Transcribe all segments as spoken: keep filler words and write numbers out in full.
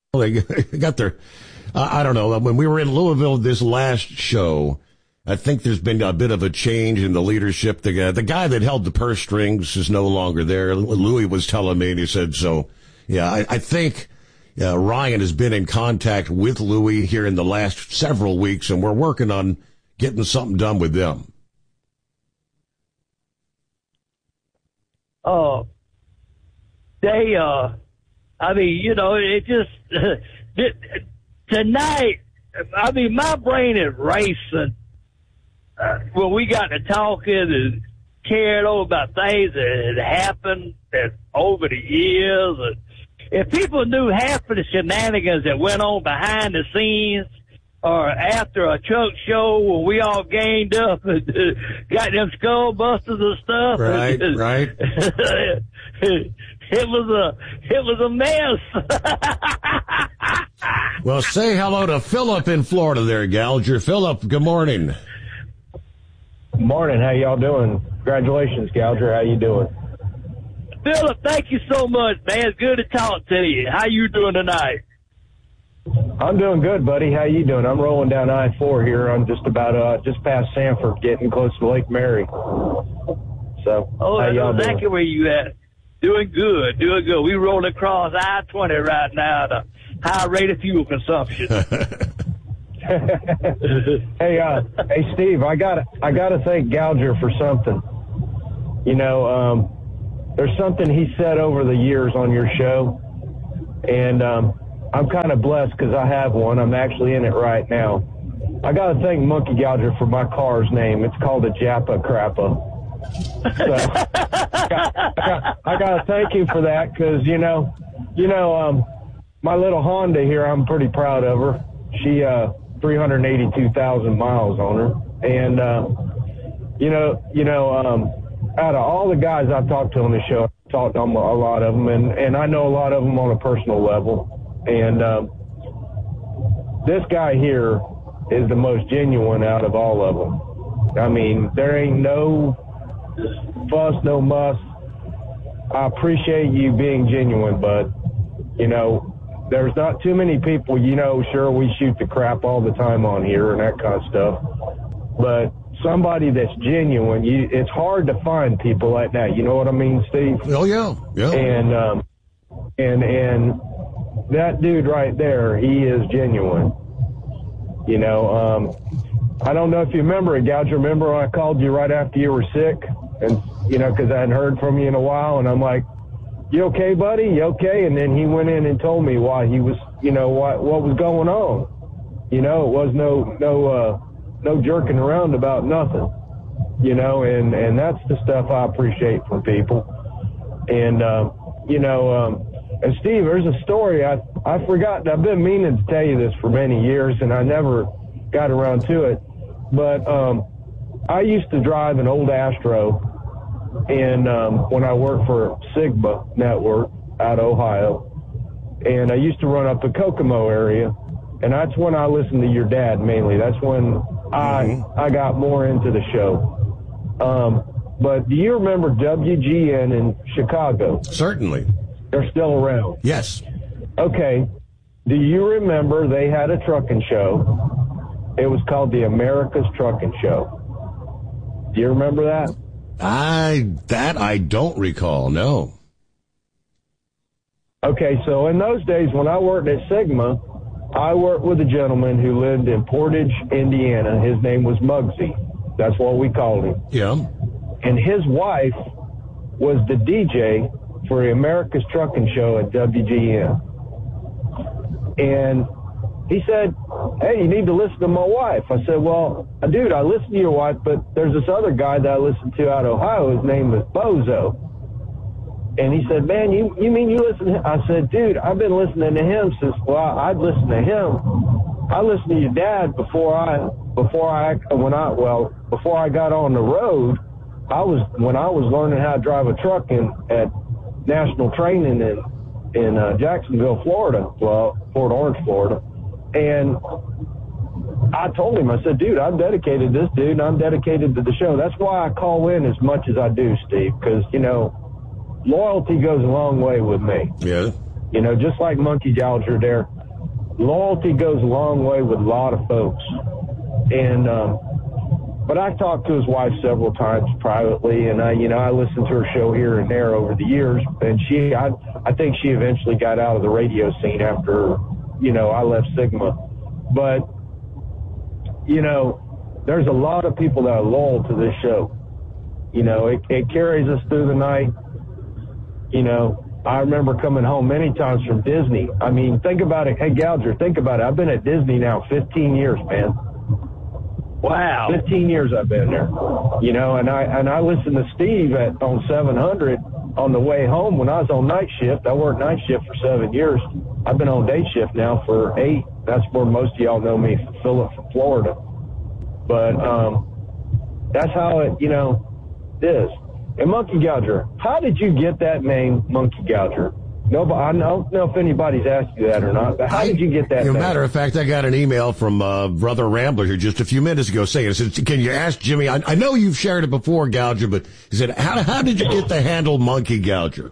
They got their, uh, I don't know, when we were in Louisville this last show, I think there's been a bit of a change in the leadership. The guy, the guy that held the purse strings is no longer there. Louis was telling me, and he said, so, yeah, I, I think uh, Ryan has been in contact with Louis here in the last several weeks, and we're working on getting something done with them. Oh, uh, they, uh, I mean, you know, it just, uh, tonight, I mean, my brain is racing. Uh, when we got to talking and caring over about things that had happened that over the years. And if people knew half of the shenanigans that went on behind the scenes or after a truck show when we all ganged up and got them skull busters and stuff. Right, and, right. It was a, it was a mess. Well, say hello to Philip in Florida there, Gouger. Philip, good morning. Morning. How y'all doing? Congratulations, Gouger. How you doing? Philip, thank you so much, man. It's good to talk to you. How you doing tonight? I'm doing good, buddy. How you doing? I'm rolling down I four here. I'm just about, uh, just past Sanford, getting close to Lake Mary. So, oh, how I know y'all exactly doing? where you at. Doing good, doing good. We rolling across I twenty right now at a high rate of fuel consumption. hey, uh, hey, Steve, I got I got to thank Gouger for something. You know, um, there's something he said over the years on your show, and um, I'm kind of blessed because I have one. I'm actually in it right now. I got to thank Monkey Gouger for my car's name. It's called a Jappa Crappa. So I got, I got, I got to thank you for that because, you know, you know, um, my little Honda here, I'm pretty proud of her. She, uh, three hundred eighty-two thousand miles on her. And, uh, you know, you know, um, out of all the guys I've talked to on the show, I've talked to a lot of them, and, and I know a lot of them on a personal level. And um, this guy here is the most genuine out of all of them. I mean, there ain't no fuss, no muss. I appreciate you being genuine, bud. You know, there's not too many people, you know, sure, we shoot the crap all the time on here and that kind of stuff. But somebody that's genuine, you, it's hard to find people like that. You know what I mean, Steve? Oh, yeah. Yeah. And, um, and, and that dude right there, he is genuine. You know, um, I don't know if you remember it, Gouger. Remember when I called you right after you were sick? And, you know, because I hadn't heard from you in a while, and I'm like, you okay, buddy? You okay? And then he went in and told me why he was, you know, what what was going on. You know, it was no no uh, no jerking around about nothing. You know, and, and that's the stuff I appreciate from people. And, uh, you know, um, and Steve, there's a story I I forgot. I've been meaning to tell you this for many years, and I never got around to it. But um, I used to drive an old Astro. And um, when I worked for Sigma Network out of Ohio, and I used to run up the Kokomo area, and that's when I listened to your dad mainly. That's when I I got more into the show. Um, but do you remember W G N in Chicago? Certainly. They're still around. Yes. Okay. Do you remember they had a trucking show? It was called the America's Trucking Show. Do you remember that? I, that I don't recall, no. Okay, so in those days when I worked at Sigma, I worked with a gentleman who lived in Portage, Indiana. His name was Muggsy. That's what we called him. Yeah. And his wife was the D J for the America's Trucking Show at W G N. And he said, hey, you need to listen to my wife. I said, well, dude, I listen to your wife, but there's this other guy that I listen to out of Ohio. His name is Bozo. And he said, man, you, you mean you listen to him? I said, dude, I've been listening to him since, well, I'd listen to him. I listened to your dad before I, before I, when I, well, before I got on the road. I was, when I was learning how to drive a truck in, at National Training in, in uh, Jacksonville, Florida, well, Port Orange, Florida. And I told him, I said, dude, I'm dedicated to this dude, and I'm dedicated to the show. That's why I call in as much as I do, Steve, because, you know, loyalty goes a long way with me. Yeah. You know, just like Monkey Gouger there, loyalty goes a long way with a lot of folks. And, um, but I've talked to his wife several times privately, and I, you know, I listened to her show here and there over the years, and she, I, I think she eventually got out of the radio scene after, you know, I left Sigma. But, you know, there's a lot of people that are loyal to this show. You know, it, it carries us through the night. You know, I remember coming home many times from Disney. I mean, think about it. Hey, Gouger, think about it. I've been at Disney now fifteen years, man. Wow. fifteen years I've been there. You know, and I and I listened to Steve at on seven hundred on the way home when I was on night shift. I worked night shift for seven years. I've been on day shift now for eight. That's where most of y'all know me, Philip from Florida. But um, that's how it, you know, is. And Monkey Gouger, how did you get that name, Monkey Gouger? Nobody, I don't know if anybody's asked you that or not, but how did you get that As a name? matter of fact, I got an email from uh, Brother Rambler here just a few minutes ago saying, said, can you ask Jimmy, I, I know you've shared it before, Gouger, but he said, how, how did you get the handle Monkey Gouger?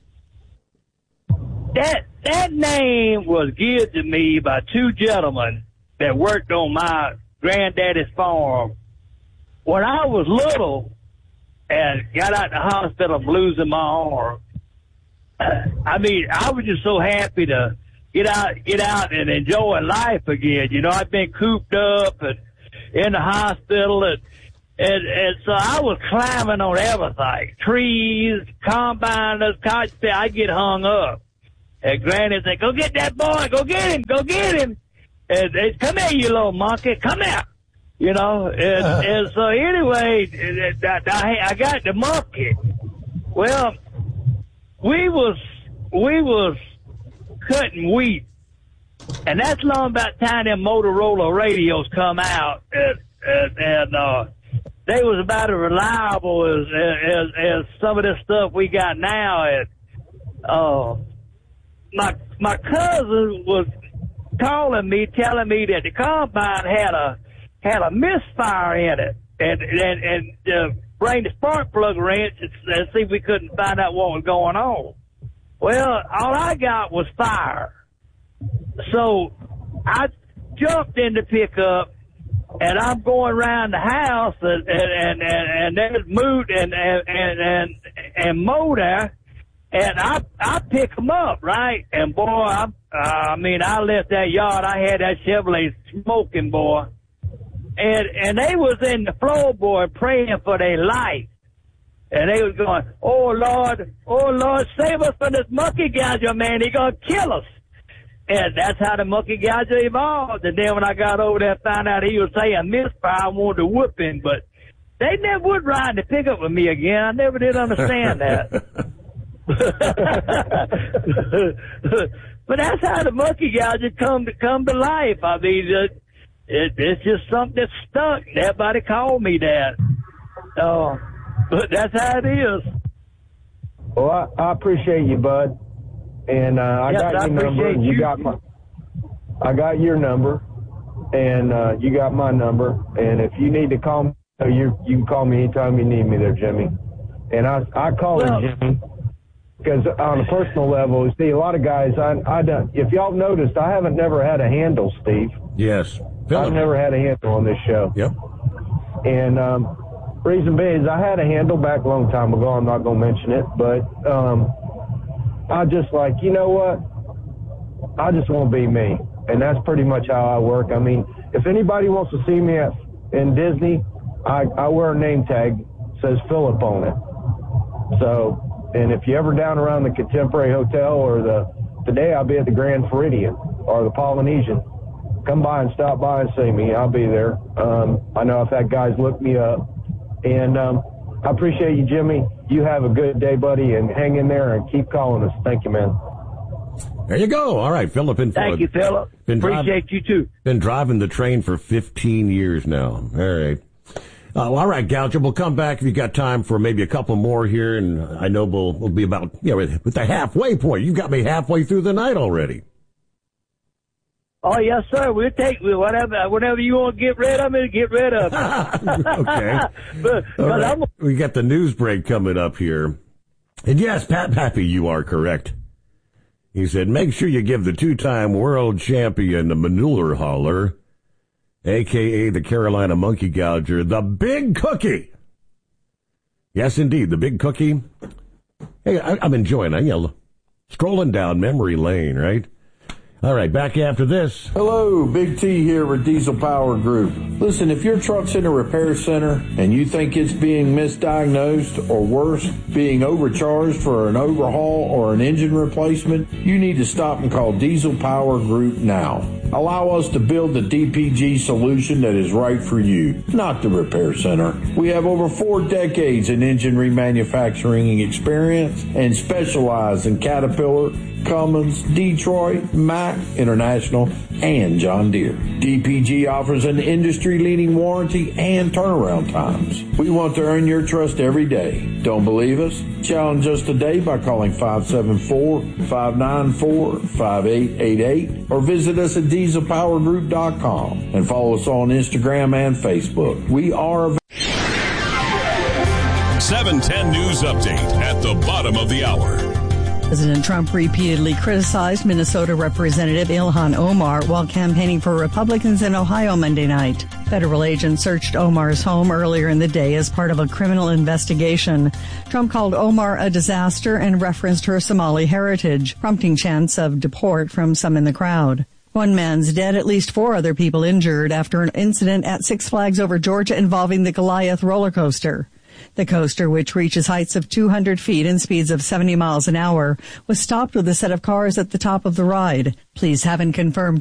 That, that name was given to me by two gentlemen that worked on my granddaddy's farm. When I was little, and got out the hospital losing my arm. I mean, I was just so happy to get out, get out and enjoy life again. You know, I've been cooped up and in the hospital, and and, and so I was climbing on everything, trees, combiners, cotton. I get hung up, and Granny said, "Go get that boy, go get him, go get him." And they, "Come here, you little monkey, come here." You know, and, uh. and so anyway, I, I got the monkey. Well, we was, we was cutting wheat, and that's long about the time them Motorola radios come out, and, and, and uh, they was about as reliable as, as, as some of this stuff we got now. And, uh, my, my cousin was calling me, telling me that the combine had a, had a misfire in it, and and and uh, bring the spark plug wrench and, and see if we couldn't find out what was going on. Well, all I got was fire, so I jumped in the pickup, and I'm going around the house, and and and, and there's Moot and and and and, and Mo there, and I I pick them up, right, and boy, I uh, I mean I left that yard. I had that Chevrolet smoking, boy. And, and they was in the floorboard praying for their life. And they was going, "Oh, Lord, oh, Lord, save us from this monkey gouger, man. He gonna kill us." And that's how the monkey gouger evolved. And then when I got over there, found out he was saying misfire, I wanted to whoop him. But they never would ride to pick up with me again. I never did understand that. But that's how the monkey gouger come to, come to life. I mean, uh, It, it's just something that stuck. Everybody called me that. Uh, but that's how it is. Well, I, I appreciate you, bud. And uh, I yes, got I your number. And you, you got my. I got your number, and uh, you got my number. And if you need to call me, you you can call me anytime you need me there, Jimmy. And I I call well, him Jimmy because on a personal level, you see, a lot of guys. I I don't. If y'all noticed, I haven't never had a handle, Steve. Yes. Phillip. I've never had a handle on this show. Yep. And um, reason being is I had a handle back a long time ago. I'm not going to mention it, but um, I just like, you know what? I just want to be me. And that's pretty much how I work. I mean, if anybody wants to see me at, in Disney, I, I wear a name tag, says Philip on it. So, and if you're ever down around the Contemporary Hotel or the, today I'll be at the Grand Floridian or the Polynesian. Come by and stop by and see me. I'll be there. Um, I know I've had guys look me up. And um, I appreciate you, Jimmy. You have a good day, buddy, and hang in there and keep calling us. Thank you, man. There you go. All right, Philip. Been, Thank you, Philip. Been Appreciate drive, you, too. Been driving the train for fifteen years now. All right. Uh, all right, Gouger, we'll come back if you got time for maybe a couple more here, and I know we'll, we'll be about, you know, with the halfway point. You got me halfway through the night already. Oh, yes, sir. We'll take whatever whatever you want to get rid of it, get rid of it. Okay. but, All but right. I'm, We got the news break coming up here. And yes, Pat Pappy, you are correct. He said, make sure you give the two-time world champion the manure hauler, a k a the Carolina monkey gouger, the Big Cookie. Yes, indeed, the Big Cookie. Hey, I, I'm enjoying it. You know, strolling down memory lane, right? All right, back after this. Hello, Big T here with Diesel Power Group. Listen, if your truck's in a repair center and you think it's being misdiagnosed or worse, being overcharged for an overhaul or an engine replacement, you need to stop and call Diesel Power Group now. Allow us to build the D P G solution that is right for you, not the repair center. We have over four decades in engine remanufacturing experience and specialize in Caterpillar, Cummins, Detroit, Mack, International, and John Deere. D P G offers an industry-leading warranty and turnaround times. We want to earn your trust every day. Don't believe us? Challenge us today by calling five seven four, five nine four, five eight eight eight or visit us at diesel power group dot com and follow us on Instagram and Facebook. We are seven ten News Update at the bottom of the hour. President Trump repeatedly criticized Minnesota Representative Ilhan Omar while campaigning for Republicans in Ohio Monday night. Federal agents searched Omar's home earlier in the day as part of a criminal investigation. Trump called Omar a disaster and referenced her Somali heritage, prompting chants of deport from some in the crowd. One man's dead, at least four other people injured after an incident at Six Flags Over Georgia involving the Goliath roller coaster. The coaster, which reaches heights of two hundred feet and speeds of seventy miles an hour, was stopped with a set of cars at the top of the ride. Police haven't confirmed